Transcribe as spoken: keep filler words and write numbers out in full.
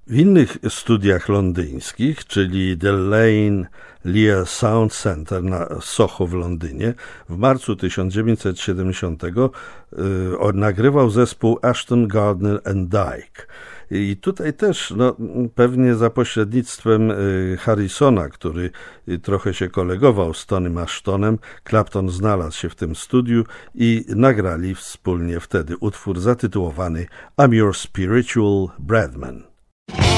W innych studiach londyńskich, czyli The Lane Lea Sound Center na Soho w Londynie, w marcu tysiąc dziewięćset siedemdziesiątego y, nagrywał zespół Ashton, Gardner and Dyke. I tutaj też no, pewnie za pośrednictwem y, Harrisona, który y, trochę się kolegował z Tonym Ashtonem, Clapton znalazł się w tym studiu i nagrali wspólnie wtedy utwór zatytułowany I'm Your Spiritual Brethren.